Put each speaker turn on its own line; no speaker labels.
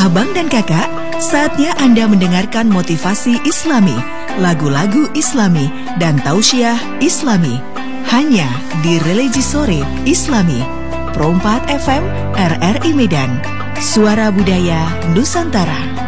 Abang dan kakak, saatnya Anda mendengarkan motivasi Islami, lagu-lagu Islami, dan tausiah Islami. Hanya di Religi Sore Islami, Pro 4 FM RRI Medan, Suara Budaya Nusantara.